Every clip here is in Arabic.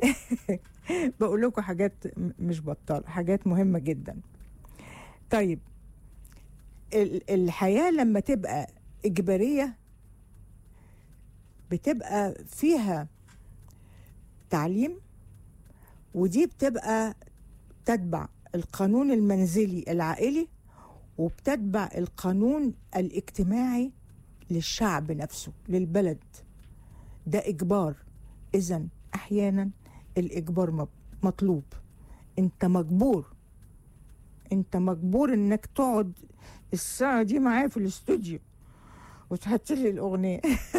بقول لكم حاجات مش بطال، حاجات مهمة جدا. طيب الحياة لما تبقى إجبارية بتبقى فيها تعليم، ودي بتبقى تتبع القانون المنزلي العائلي، وبتتبع القانون الاجتماعي للشعب نفسه، للبلد. ده إجبار. إذن أحيانا الإجبار مطلوب. أنت مجبور إنك تقعد الساعة دي معايا في الاستوديو وتحط لي الأغنية.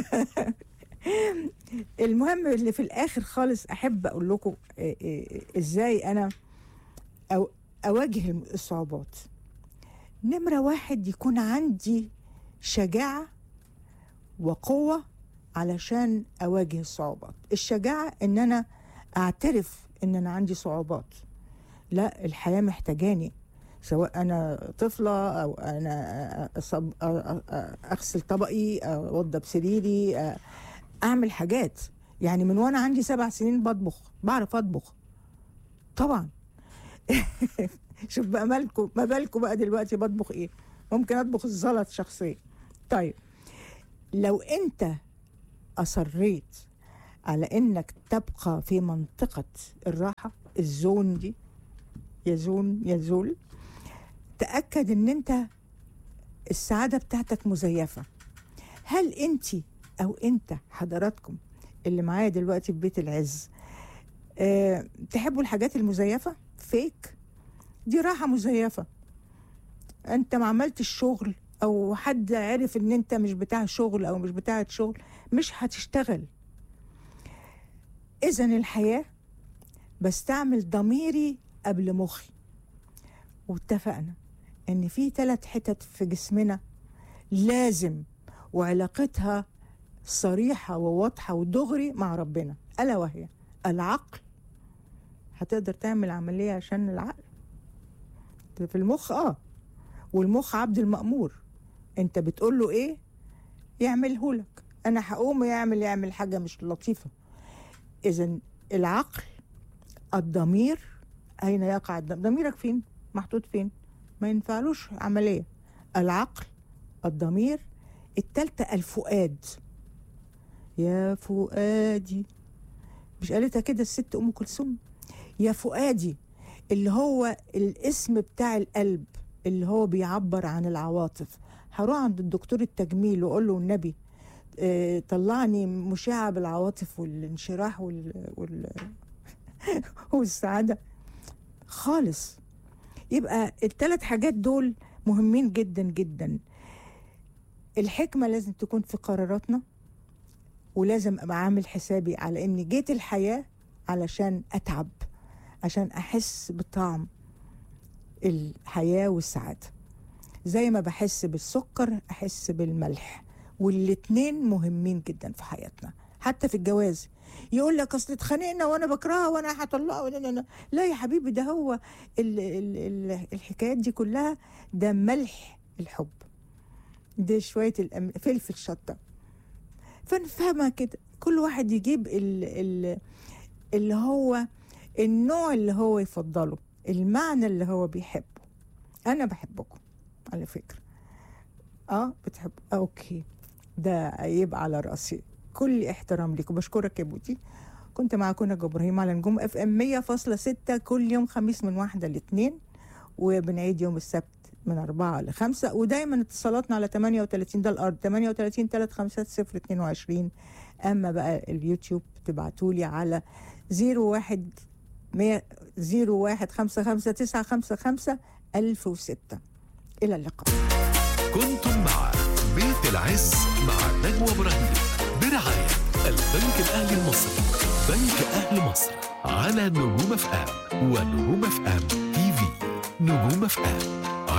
المهم اللي في الآخر خالص أحب أقول لكم إزاي أنا أواجه الصعوبات. نمرة 1، يكون عندي شجاعة وقوة علشان أواجه الصعوبات. الشجاعة إن أنا أعترف إن أنا عندي صعوبات. لا، الحياة محتاجاني، سواء أنا طفلة أو أنا أغسل طبقي، أوضب سريري، أعمل حاجات. يعني من وأنا عندي 7 سنين بعرف أطبخ طبعا. شوف بقى ما بالكم بقى دلوقتي بطبخ إيه؟ ممكن أطبخ الزلط شخصيا. طيب لو أنت أصريت على إنك تبقى في منطقة الراحة، الزون دي، يزول، تأكد إن أنت السعادة بتاعتك مزيفة. هل أنت أو أنت حضراتكم اللي معايا دلوقتي في بيت العز تحبوا الحاجات المزيفة؟ فيك، دي راحة مزيفة. أنت ما عملتش شغل، أو حد عرف إن أنت مش بتاع شغل أو مش بتاعة شغل، مش هتشتغل. إذن الحياة بستعمل ضميري قبل مخي. واتفقنا إن في 3 حتت في جسمنا لازم، وعلاقتها صريحة وواضحة ودغري مع ربنا، ألا وهي العقل. هتقدر تعمل عملية عشان العقل في المخ؟ والمخ عبد المأمور. انت بتقول له ايه يعمله لك. انا هقوم يعمل حاجة مش لطيفة. اذن العقل، الضمير، اين يقع ضميرك؟ فين محطوط؟ فين؟ ما ينفعلوش عملية. العقل، الضمير. 3 الفؤاد. يا فؤادي، مش قالتها كده الست أم كلثوم؟ يا فؤادي، اللي هو الاسم بتاع القلب اللي هو بيعبر عن العواطف. هروح عند الدكتور التجميل وأقول له النبي طلعني مشعة بالعواطف والانشراح والسعادة خالص. يبقى 3 حاجات دول مهمين جدا جدا. الحكمة لازم تكون في قراراتنا، ولازم أبقى عامل حسابي على إني جيت الحياة علشان أتعب، عشان أحس بطعم الحياة والسعادة. زي ما بحس بالسكر أحس بالملح، والاتنين مهمين جدا في حياتنا. حتى في الجواز يقول لك أصل اتخانقنا وأنا بكرهها وأنا هطلقها. لا يا حبيبي، ده هو الحكايات دي كلها ده ملح الحب، ده شوية فلفل شطة. فنفهمها كده، كل واحد يجيب اللي هو النوع اللي هو يفضله، المعنى اللي هو بيحبه. أنا بحبكم على فكرة. بتحب؟ أوكي، ده يبقى على رأسي. كل احترام لكم. بشكرك يا بوتي. كنت معكم نجوى إبراهيم على نجوم FM 100.6 كل يوم خميس من 1 ل2، وبنعيد يوم السبت من 4 ل5. ودايما اتصالاتنا على 38، ده الأرض 38 350 22. أما بقى اليوتيوب تبعتولي على 0155955006. إلى اللقاء. كنتم مع بيت العز مع نجوى إبراهيم برعاية البنك الأهلي المصري. بنك أهل مصر على نجوم FM ونجوم FM TV. نجوم FM